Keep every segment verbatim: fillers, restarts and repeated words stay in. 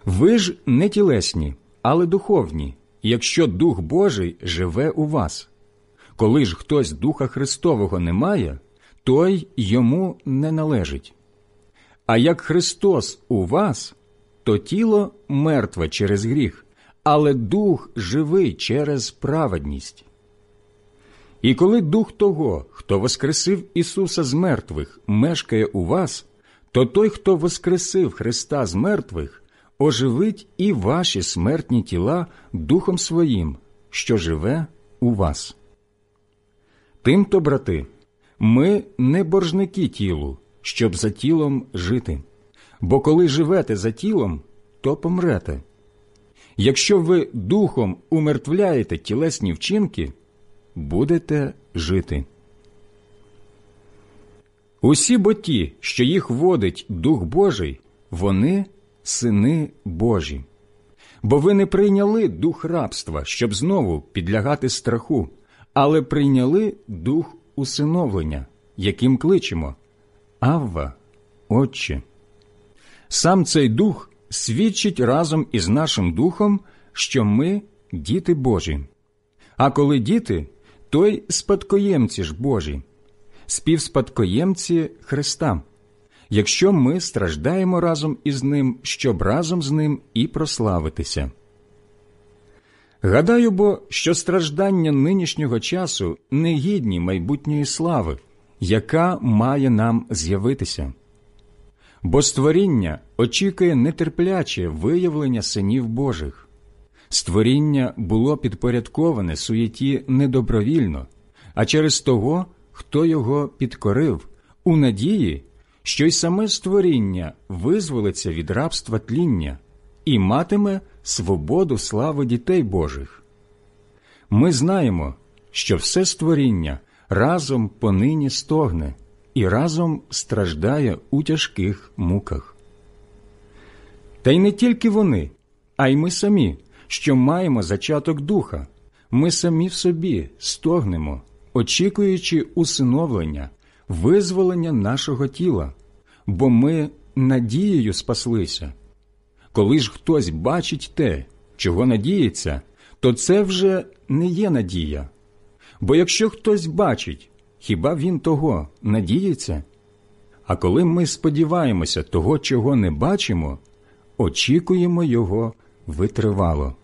Ви ж не тілесні, але духовні, якщо Дух Божий живе у вас. Коли ж хтось Духа Христового не має, той йому не належить. А як Христос у вас, то тіло мертве через гріх, але Дух живий через праведність. І коли Дух того, хто воскресив Ісуса з мертвих, мешкає у вас, то той, хто воскресив Христа з мертвих, оживить і ваші смертні тіла Духом Своїм, що живе у вас. Тимто, брати, ми не боржники тілу, щоб за тілом жити. Бо коли живете за тілом, то помрете. Якщо ви духом умертвляєте тілесні вчинки, будете жити. Усі бо ті, що їх водить Дух Божий, вони сини Божі. Бо ви не прийняли дух рабства, щоб знову підлягати страху, але прийняли дух усиновлення, яким кличемо: Авва, Отче. Сам цей дух свідчить разом із нашим духом, що ми діти Божі. А коли діти, то й спадкоємці ж Божі, співспадкоємці Христа, якщо ми страждаємо разом із Ним, щоб разом з Ним і прославитися. Гадаю бо, що страждання нинішнього часу не гідні майбутньої слави, яка має нам з'явитися. Бо створіння очікує нетерпляче виявлення синів Божих. Створіння було підпорядковане суєті недобровільно, а через того, хто його підкорив, у надії, що й саме створіння визволиться від рабства тління і матиме свободу слави дітей Божих. Ми знаємо, що все створіння разом понині стогне і разом страждає у тяжких муках. Та й не тільки вони, а й ми самі, що маємо зачаток духа, ми самі в собі стогнемо, очікуючи усиновлення, визволення нашого тіла, бо ми надією спаслися. Коли ж хтось бачить те, чого надіється, то це вже не є надія. Бо якщо хтось бачить, хіба він того надіється? А коли ми сподіваємося того, чого не бачимо, очікуємо його витривало.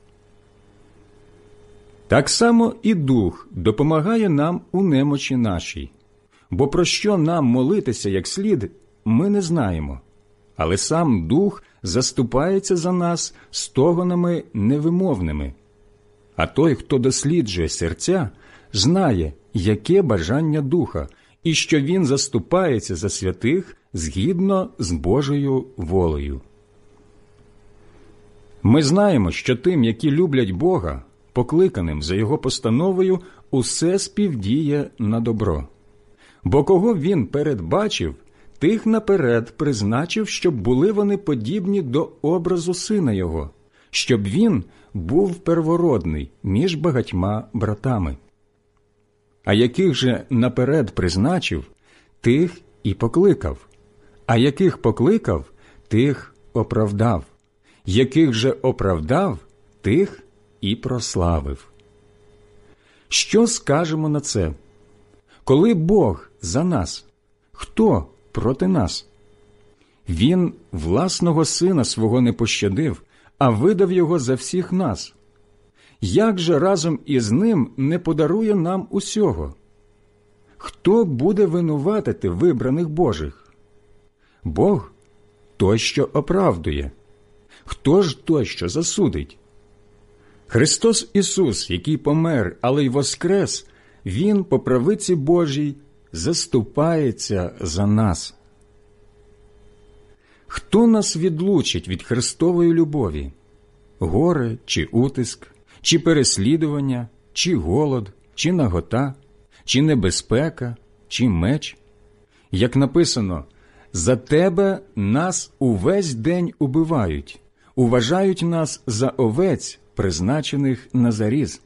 Так само і Дух допомагає нам у немочі нашій. Бо про що нам молитися як слід, ми не знаємо. Але сам Дух заступається за нас стогонами невимовними. А той, хто досліджує серця, знає, яке бажання Духа, і що він заступається за святих згідно з Божою волею. Ми знаємо, що тим, які люблять Бога, покликаним за Його постановою, усе співдіє на добро. Бо кого Він передбачив, тих наперед призначив, щоб були вони подібні до образу Сина Його, щоб Він був первородний між багатьма братами. А яких же наперед призначив, тих і покликав, а яких покликав, тих оправдав, яких же оправдав, тих і прославив. Що скажемо на це? Коли Бог за нас, хто проти нас? Він власного Сина свого не пощадив, а видав Його за всіх нас. Як же разом із Ним не подарує нам усього? Хто буде винуватити вибраних Божих? Бог – той, що оправдує. Хто ж той, що засудить? Христос Ісус, який помер, але й воскрес, Він по правиці Божій заступається за нас. Хто нас відлучить від Христової любові? Горе чи утиск, чи переслідування, чи голод, чи нагота, чи небезпека, чи меч? Як написано, «За тебе нас увесь день убивають, уважають нас за овець, призначених на заріз».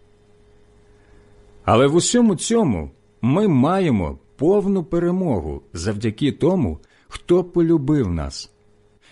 Але в усьому цьому ми маємо повну перемогу завдяки тому, хто полюбив нас.